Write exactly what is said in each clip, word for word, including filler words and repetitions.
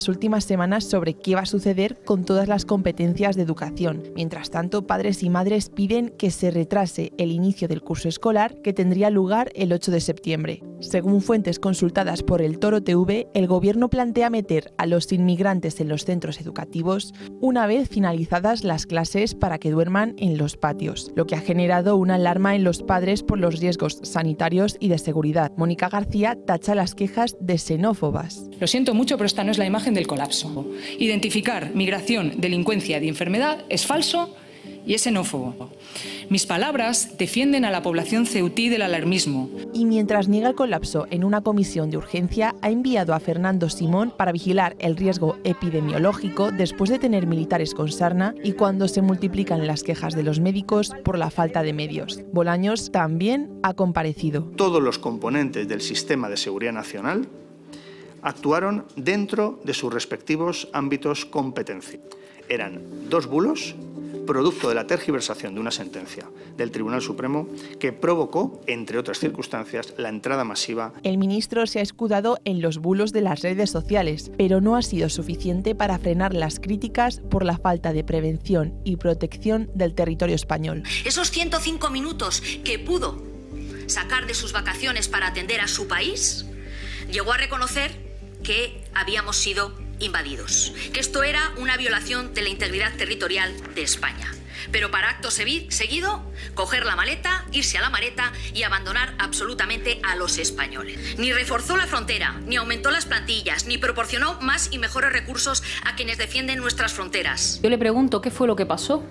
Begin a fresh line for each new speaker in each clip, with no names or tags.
últimas semanas sobre qué va a suceder con todas las competencias de educación. Mientras tanto, padres y madres piden que se retrase el inicio del curso escolar, que tendría lugar el ocho de septiembre. Según fuentes consultadas por El Toro T V, el gobierno plantea meter a los inmigrantes en los centros educativos una vez finalizadas las clases para que duerman en los patios, lo que ha generado una alarma en los padres por los riesgos sanitarios y de seguridad. Mónica García tacha las quejas de xenófobas.
Lo siento mucho, pero esta no es la imagen del colapso. Identificar migración, delincuencia y enfermedad es falso y es xenófobo. Mis palabras defienden a la población ceutí del alarmismo.
Y mientras niega el colapso en una comisión de urgencia, ha enviado a Fernando Simón para vigilar el riesgo epidemiológico después de tener militares con sarna y cuando se multiplican las quejas de los médicos por la falta de medios. Bolaños también ha comparecido.
Todos los componentes del sistema de seguridad nacional actuaron dentro de sus respectivos ámbitos competencia. Eran dos bulos, producto de la tergiversación de una sentencia del Tribunal Supremo que provocó, entre otras circunstancias, la entrada masiva.
El ministro se ha escudado en los bulos de las redes sociales, pero no ha sido suficiente para frenar las críticas por la falta de prevención y protección del territorio español.
Esos ciento cinco minutos que pudo sacar de sus vacaciones para atender a su país, llegó a reconocer que habíamos sido invadidos, que esto era una violación de la integridad territorial de España. Pero para acto seguido, coger la maleta, irse a la maleta y abandonar absolutamente a los españoles. Ni reforzó la frontera, ni aumentó las plantillas, ni proporcionó más y mejores recursos a quienes defienden nuestras fronteras.
Yo le pregunto, ¿qué fue lo que pasó?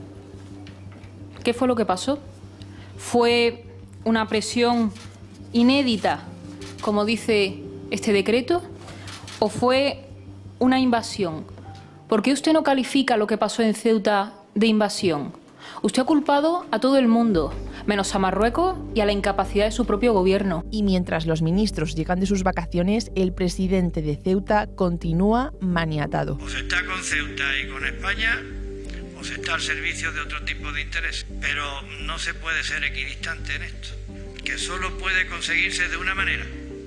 ¿Qué fue lo que pasó? ¿Fue una presión inédita, como dice este decreto? ¿O fue una invasión? ¿Por qué usted no califica lo que pasó en Ceuta de invasión? Usted ha culpado a todo el mundo, menos a Marruecos y a la incapacidad de su propio gobierno.
Y mientras los ministros llegan de sus vacaciones, el presidente de Ceuta continúa maniatado.
O se está con Ceuta y con España, o se está al servicio de otro tipo de interés. Pero no se puede ser equidistante en esto, que solo puede conseguirse de una manera.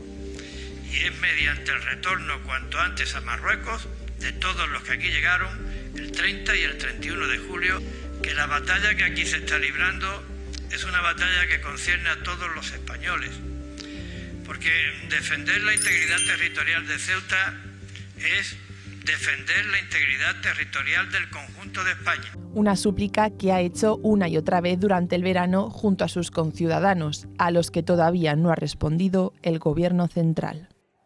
Y es mediante el retorno cuanto antes a Marruecos de todos los que aquí llegaron el treinta y el treinta y uno de julio, que la batalla que aquí se está librando es una batalla que concierne a todos los españoles, porque defender la integridad territorial de Ceuta es defender la integridad territorial del conjunto de España.
Una súplica que ha hecho una y otra vez durante el verano junto a sus conciudadanos, a los que todavía no ha respondido el gobierno central.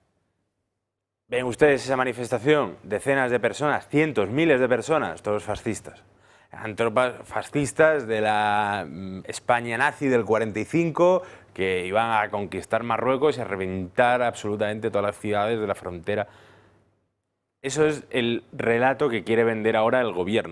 Ven ustedes esa manifestación, decenas de personas, cientos, miles de personas, todos fascistas. Eran tropas fascistas de la España nazi del cuarenta y cinco que iban a conquistar Marruecos y a reventar absolutamente todas las ciudades de la frontera. Eso es el relato que quiere vender ahora el gobierno.